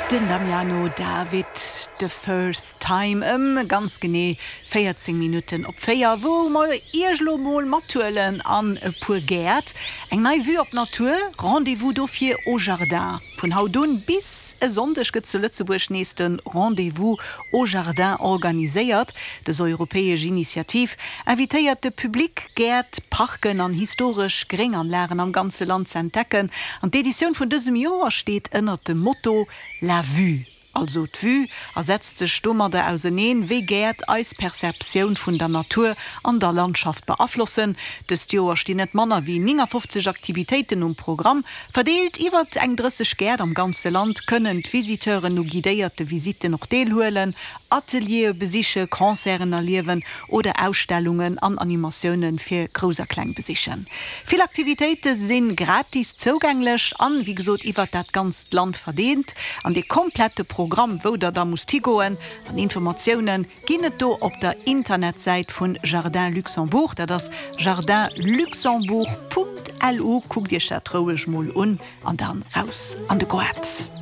Den Damiano David the first time ganz gené 14 Minuten op Féier, wo mal Irlomol Matuelen an e puer gärt. Eng nei vu op Natur, Rendezvous dofir au Jardin. Von Haudun bis e sondechke zu Lützeburg nächsten Rendezvous au Jardin organiséiert. Das europäesche Initiativ invitéiert de Publik gärt Parken an historisch Gringanlären am ganze Land zu entdecken. An d'Edition von diesem Jahr steht ënner dem Motto La Vue. Also d'Vue ersetzt sech stummer der Auseneen, wie gärt als Perzeption vun der Natur an der Landschaft beaflossen. Des Joer stehen net Manner wie 50 Aktivitäten Programm. Verdeelt iwwer eng 30 Gärt am ganze Land können Visiteuren no gidéierte Visite noch deelhuelen, Atelier, Besiche, Konzern erliewen oder Ausstellungen an Animationen fir groser Klein besichen. Viele Aktivitäten sind gratis zugänglich an, wie gesot iwwer dat ganz Land verdient, an die komplette Programm, wo da muss goen, an Informationen ginnet do op der Internetseite von Jardin Luxembourg, da das jardinluxembourg.lu guck dir trouisch mal an dann raus an de Goet.